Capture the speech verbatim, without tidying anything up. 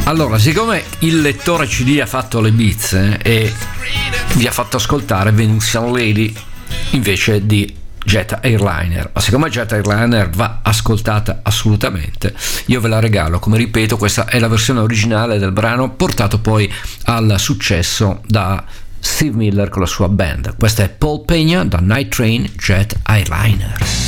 Allora, siccome il lettore C D ha fatto le bizze e vi ha fatto ascoltare Venusian Lady invece di Jet Airliner, ma siccome Jet Airliner va ascoltata assolutamente, io ve la regalo. Come ripeto, questa è la versione originale del brano, portato poi al successo da Steve Miller con la sua band. Questa è Paul Peña da Night Train, Jet Airliner.